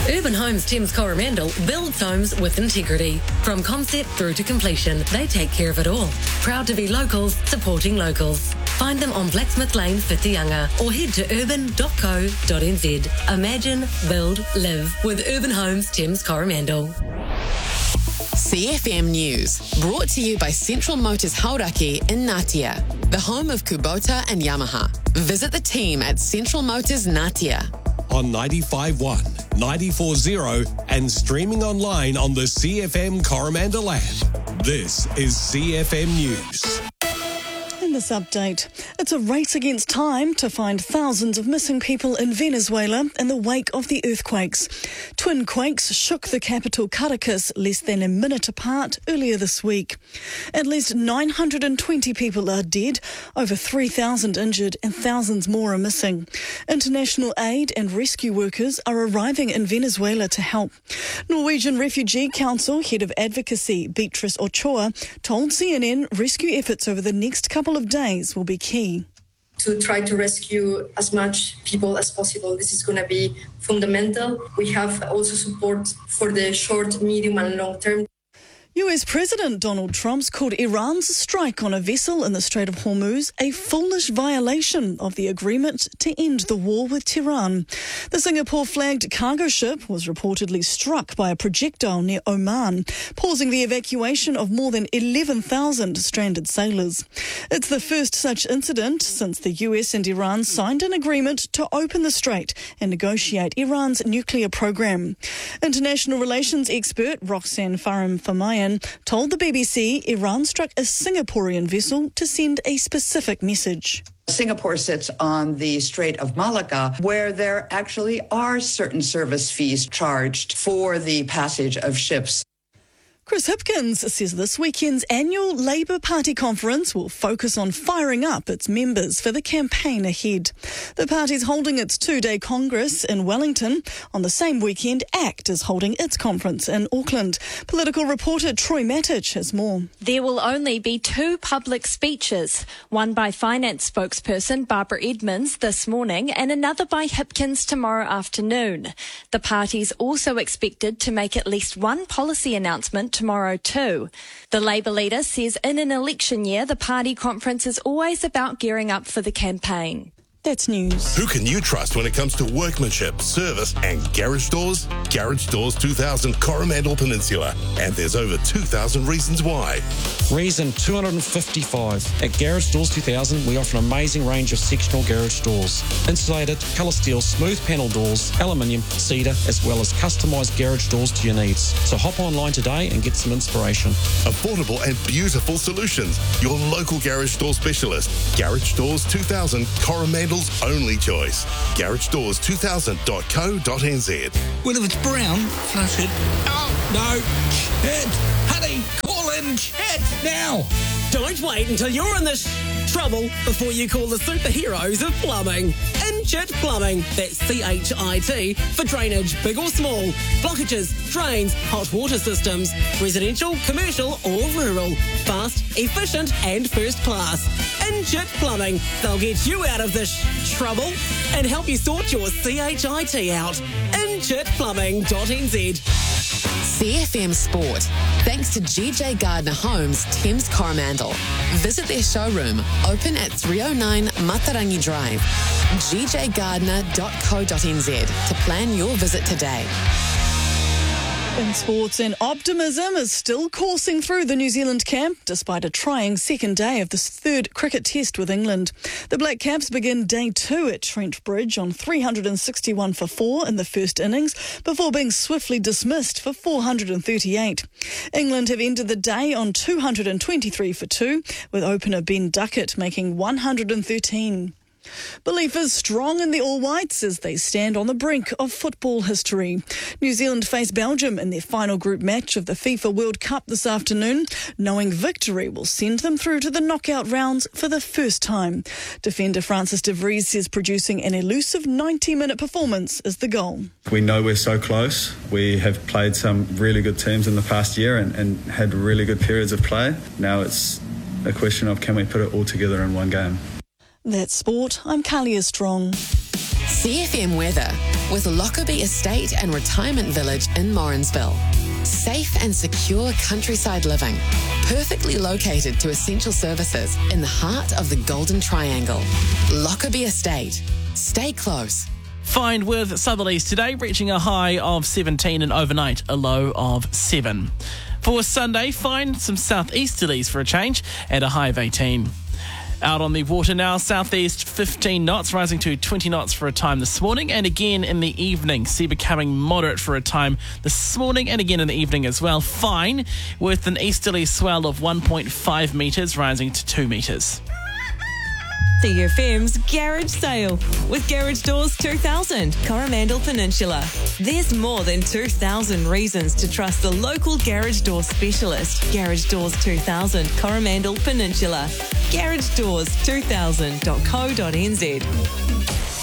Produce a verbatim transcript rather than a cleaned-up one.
Urban Homes Thames Coromandel builds homes with integrity. From concept through to completion, they take care of it all. Proud to be locals, supporting locals. Find them on Blacksmith Lane, Whitianga, or head to urban dot co dot n z. Imagine, build, live with Urban Homes Thames Coromandel. C F M News, brought to you by Central Motors Hauraki in Ngatea, the home of Kubota and Yamaha. Visit the team at Central Motors Ngatea. On ninety-five point one, ninety-four point zero and streaming online on the C F M Coromandel app. This is C F M News. In this update, it's a race against time to find thousands of missing people in Venezuela in the wake of the earthquakes. Twin quakes shook the capital Caracas less than a minute apart earlier this week. At least nine hundred twenty people are dead, over three thousand injured and thousands more are missing. International aid and rescue workers are arriving in Venezuela to help. Norwegian Refugee Council head of advocacy Beatrice Ochoa told C N N rescue efforts over the next couple of days will be key. To try to rescue as much people as possible. This is going to be fundamental. We have also support for the short, medium and long term. U S President Donald Trump's called Iran's strike on a vessel in the Strait of Hormuz a foolish violation of the agreement to end the war with Tehran. The Singapore-flagged cargo ship was reportedly struck by a projectile near Oman, pausing the evacuation of more than eleven thousand stranded sailors. It's the first such incident since the U S and Iran signed an agreement to open the strait and negotiate Iran's nuclear program. International relations expert Roxanne Faram-Famayan told the B B C Iran struck a Singaporean vessel to send a specific message. Singapore sits on the Strait of Malacca, where there actually are certain service fees charged for the passage of ships. Chris Hipkins says this weekend's annual Labour Party conference will focus on firing up its members for the campaign ahead. The party's holding its two-day congress in Wellington. On the same weekend, ACT is holding its conference in Auckland. Political reporter Troy Matic has more. There will only be two public speeches, one by finance spokesperson Barbara Edmonds this morning and another by Hipkins tomorrow afternoon. The party's also expected to make at least one policy announcement tomorrow too. The Labour leader says in an election year, the party conference is always about gearing up for the campaign. That's news. Who can you trust when it comes to workmanship, service and garage doors? Garage Doors two thousand Coromandel Peninsula. And there's over two thousand reasons why. Reason two hundred fifty-five. At Garage Doors two thousand, we offer an amazing range of sectional garage doors. Insulated, colour steel, smooth panel doors, aluminium, cedar, as well as customised garage doors to your needs. So hop online today and get some inspiration. Affordable and beautiful solutions. Your local garage door specialist. Garage Doors two thousand Coromandel only choice. garage doors two thousand dot co dot n z. Well, if it's brown, flush it. Oh, no. Chet. Honey, call in Chet now. Don't wait until you're in this trouble before you call the superheroes of plumbing. Inchit Plumbing. That's C H I T for drainage, big or small, blockages, drains, hot water systems, residential, commercial or rural. Fast, efficient and first class. Inchit Plumbing. They'll get you out of this trouble and help you sort your C H I T out. inchit plumbing dot n z. C F M Sport. Thanks to G J Gardner Homes, Thames Coromandel. Visit their showroom, open at three oh nine Matarangi Drive. g j gardner dot co dot n z to plan your visit today. In sports, and optimism is still coursing through the New Zealand camp despite a trying second day of this third cricket test with England. The Black Caps begin day two at Trent Bridge on three hundred sixty-one for four in the first innings before being swiftly dismissed for four hundred thirty-eight. England have ended the day on two hundred twenty-three for two, with opener Ben Duckett making one hundred thirteen. Belief is strong in the All Whites as they stand on the brink of football history. New Zealand face Belgium in their final group match of the FIFA World Cup this afternoon, knowing victory will send them through to the knockout rounds for the first time. Defender Francis de Vries says producing an elusive ninety-minute performance is the goal. We know we're so close. We have played some really good teams in the past year and, and had really good periods of play. Now it's a question of can we put it all together in one game. That's sport. I'm Kalia Strong. C F M weather. with Lockerbie Estate and Retirement Village in Morrinsville. Safe and secure countryside living, perfectly located to essential services in the heart of the Golden Triangle. Lockerbie Estate. Stay close. Fine with southerlies today, reaching a high of seventeen and overnight a low of seven. For Sunday, fine, some southeasterlies for a change and a high of eighteen. Out on the water now, southeast fifteen knots, rising to twenty knots for a time this morning, and again in the evening. Sea becoming moderate for a time this morning and again in the evening as well. Fine, with an easterly swell of one point five metres, rising to two metres. C F M's Garage Sale with Garage Doors two thousand, Coromandel Peninsula. There's more than two thousand reasons to trust the local garage door specialist. Garage Doors two thousand, Coromandel Peninsula. garage doors two thousand dot co dot n z.